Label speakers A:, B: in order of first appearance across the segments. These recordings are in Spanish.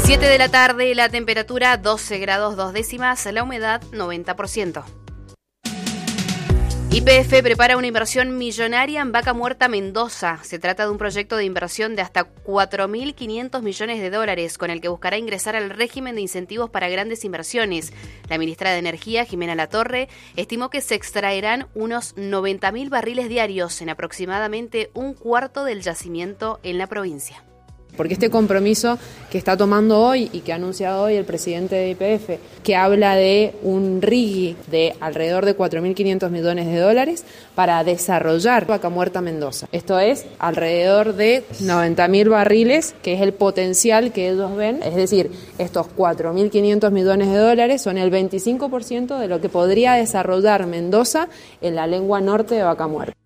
A: 7 de la tarde, la temperatura 12 grados 2 décimas, la humedad 90%. YPF prepara una inversión millonaria en Vaca Muerta, Mendoza. Se trata de un proyecto de inversión de hasta 4.500 millones de dólares, con el que buscará ingresar al régimen de incentivos para grandes inversiones. La ministra de Energía, Jimena Latorre, estimó que se extraerán unos 90.000 barriles diarios, en aproximadamente un cuarto del yacimiento en la provincia.
B: Porque este compromiso que está tomando hoy y que ha anunciado hoy el presidente de YPF, que habla de un RIGI de alrededor de 4.500 millones de dólares para desarrollar Vaca Muerta, Mendoza. Esto es alrededor de 90.000 barriles, que es el potencial que ellos ven. Es decir, estos 4.500 millones de dólares son el 25% de lo que podría desarrollar Mendoza en la lengua norte de Vaca Muerta.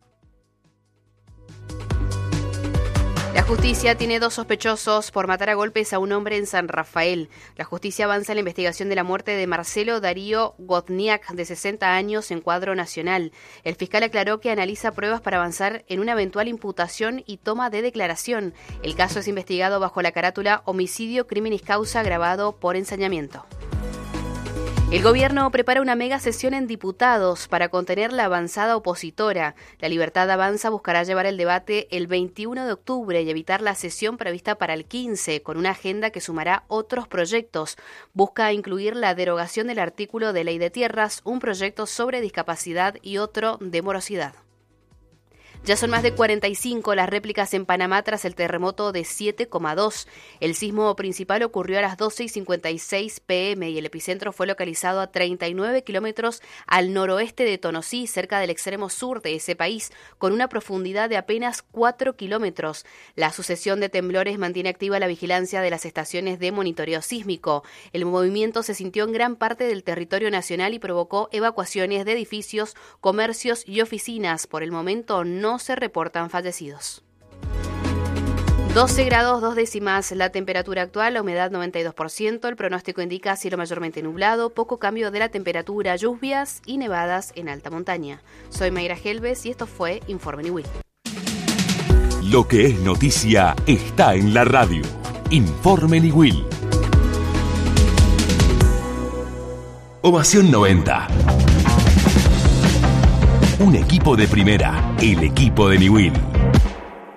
A: La justicia tiene 2 sospechosos por matar a golpes a un hombre en San Rafael. La justicia avanza en la investigación de la muerte de Marcelo Darío Gozniak, de 60 años, en cuadro nacional. El fiscal aclaró que analiza pruebas para avanzar en una eventual imputación y toma de declaración. El caso es investigado bajo la carátula Homicidio Criminis Causa agravado por ensañamiento. El gobierno prepara una mega sesión en diputados para contener la avanzada opositora. La Libertad Avanza buscará llevar el debate el 21 de octubre y evitar la sesión prevista para el 15, con una agenda que sumará otros proyectos. Busca incluir la derogación del artículo de Ley de Tierras, un proyecto sobre discapacidad y otro de morosidad. Ya son más de 45 las réplicas en Panamá tras el terremoto de 7,2. El sismo principal ocurrió a las 12:56 p.m. y el epicentro fue localizado a 39 kilómetros al noroeste de Tonosí, cerca del extremo sur de ese país, con una profundidad de apenas 4 kilómetros. La sucesión de temblores mantiene activa la vigilancia de las estaciones de monitoreo sísmico. El movimiento se sintió en gran parte del territorio nacional y provocó evacuaciones de edificios, comercios y oficinas. Por el momento no se reportan fallecidos. 12 grados 2 décimas la temperatura actual, la humedad 92%, el pronóstico indica cielo mayormente nublado, poco cambio de la temperatura, lluvias y nevadas en alta montaña. Soy Mayra Helves y esto fue Informe Niwil.
C: Lo que es noticia está en la radio. Informe Niwil. Ovación 90. Un equipo de primera, el equipo de Niwil.